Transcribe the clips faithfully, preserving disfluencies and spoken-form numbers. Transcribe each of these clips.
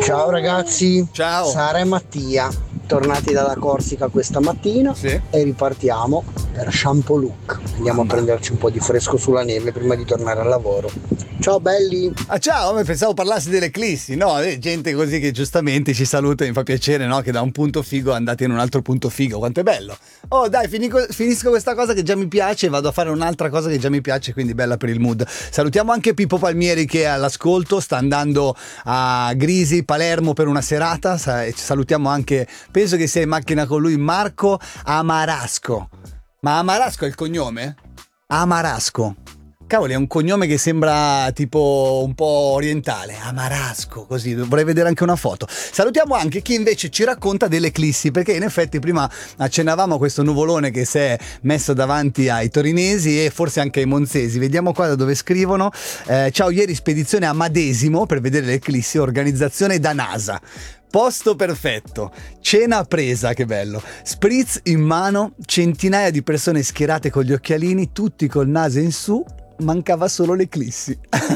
Ciao ragazzi, ciao Sara e Mattia, tornati dalla Corsica questa mattina, sì. E ripartiamo per Champoluc. Andiamo Mamma. a prenderci un po' di fresco sulla neve prima di tornare al lavoro. Ciao belli! Ah ciao, ma pensavo parlassi dell'eclissi, no? Eh, gente così che giustamente ci saluta e mi fa piacere, no? Che da un punto figo andate in un altro punto figo, quanto è bello! Oh dai, finico, finisco questa cosa che già mi piace e vado a fare un'altra cosa che già mi piace, quindi bella per il mood. Salutiamo anche Pippo Palmieri che è all'ascolto, sta andando a Grisi, Palermo per una serata, e ci salutiamo anche, penso che sia in macchina con lui, Marco Amarasco. Ma Amarasco è il cognome? Amarasco. Cavoli, è un cognome che sembra tipo un po' orientale, Amarasco, così, vorrei vedere anche una foto. Salutiamo anche chi invece ci racconta dell'eclissi, perché in effetti prima accennavamo a questo nuvolone che si è messo davanti ai torinesi e forse anche ai monzesi. Vediamo qua da dove scrivono. Eh, ciao, ieri spedizione a Madesimo per vedere l'eclissi, organizzazione da NASA. Posto perfetto, cena presa, che bello, spritz in mano, centinaia di persone schierate con gli occhialini, tutti col naso in su, mancava solo l'eclissi.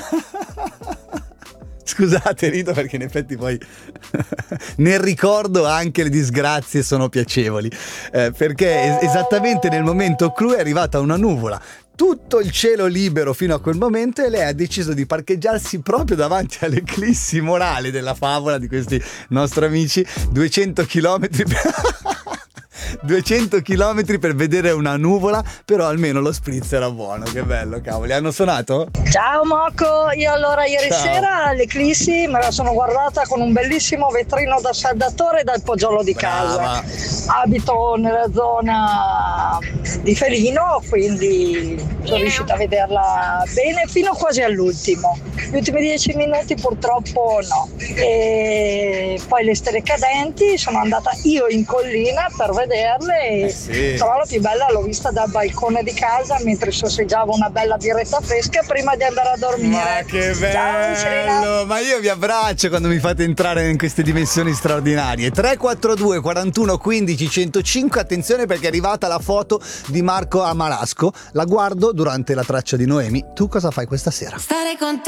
Scusate, rido perché in effetti poi nel ricordo anche le disgrazie sono piacevoli, eh, perché es- esattamente nel momento clou è arrivata una nuvola, tutto il cielo libero fino a quel momento, e lei ha deciso di parcheggiarsi proprio davanti all'eclissi morale della favola di questi nostri amici, duecento chilometri duecento chilometri per vedere una nuvola, però almeno lo spritz era buono. Che bello, cavoli. Hanno suonato? Ciao Moco, io allora ieri Ciao. sera all'eclissi me la sono guardata con un bellissimo vetrino da saldatore dal poggiolo di Brava. casa. Abito nella zona di Felino, quindi sono riuscita a vederla bene fino quasi all'ultimo. Gli ultimi dieci minuti purtroppo no. E poi le stelle cadenti sono andata io in collina per vederle e Eh sì. però la più bella l'ho vista dal balcone di casa mentre sorseggiavo una bella birretta fresca prima di andare a dormire. Ma che Ciao, Serena. bello! Ma io vi abbraccio quando mi fate entrare in queste dimensioni straordinarie. tre quattro due quarantuno quindici centocinque. Attenzione perché è arrivata la foto di Marco Amarasco. La guardo durante la traccia di Noemi. Tu cosa fai questa sera? Stare con te.